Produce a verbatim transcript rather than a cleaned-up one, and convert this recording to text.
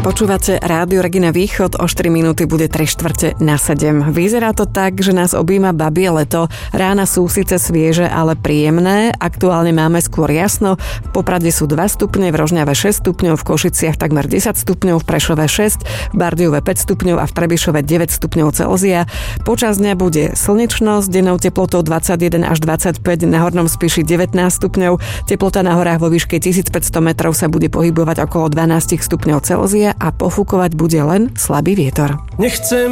Počúvate Rádio Regina Východ, o štyri minúty bude tri štvrte na sedem. Vyzerá to tak, že nás objíma babie leto. Rána sú síce svieže, ale príjemné. Aktuálne máme skôr jasno. V Poprade sú dva stupne, v Rožňave šesť stupňov, v Košiciach takmer desať stupňov, v Prešove šesť, v Bardejove päť stupňov a v Trebišove deväť stupňov Celzia. Počas dňa bude slnečnosť, dennou teplotou dvadsaťjeden až dvadsaťpäť, na Hornom Spiši devätnásť stupňov. Teplota na horách vo výške tisícpäťsto metrov sa bude pohybovať okolo dvanásť stupňov Celzia a pofúkovať bude len slabý vietor. Nechcem